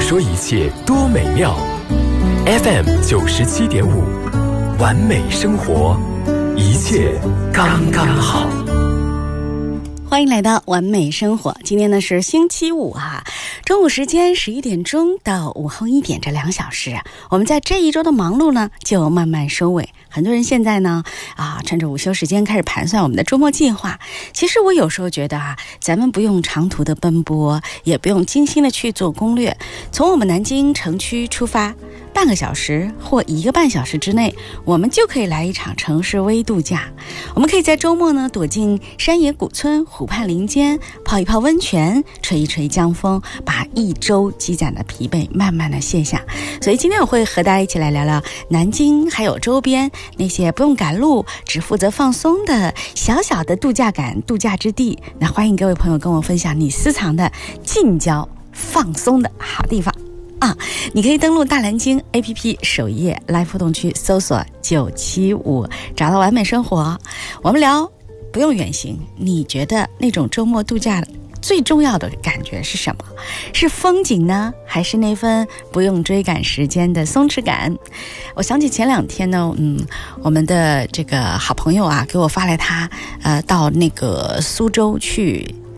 说一切多美妙。FM 97.5，完美生活，一切刚刚好。 欢迎来到完美生活。今天呢是星期五哈，中午时间11点钟到午后1点这2小时，我们在这一周的忙碌呢就慢慢收尾。很多人现在呢趁着午休时间开始盘算我们的周末计划。其实我有时候觉得咱们不用长途的奔波，也不用精心的去做攻略，从我们南京城区出发，半个小时或1个半小时之内，我们就可以来一场城市微度假。我们可以在周末呢躲进山野古村、湖畔林间，泡一泡温泉，吹一吹江风，把一周积攒的疲惫慢慢的卸下。所以今天我会和大家一起来聊聊南京还有周边那些不用赶路，只负责放松的小小的度假感度假之地。那欢迎各位朋友跟我分享你私藏的近郊放松的好地方你可以登录大蓝鲸 APP 首页 Live 互动区搜索975，找到完美生活。我们聊不用远行，你觉得那种周末度假最重要的感觉是什么？是风景呢，还是那份不用追赶时间的松弛感？我想起前2天呢，我们的这个好朋友给我发来他到那个苏州去